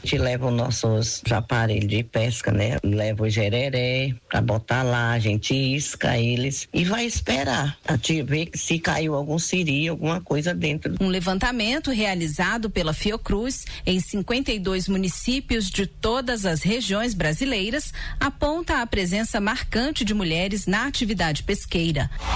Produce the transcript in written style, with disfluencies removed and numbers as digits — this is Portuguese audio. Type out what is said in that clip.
A gente leva os nossos aparelhos de pesca, né? Leva o jereré pra botar lá, a gente isca eles e vai esperar a te ver se caiu algum siri, alguma coisa dentro. Um levantamento realizado pela Fiocruz em 52 municípios de todas as regiões brasileiras aponta a presença marcante de mulheres na atividade pesqueira.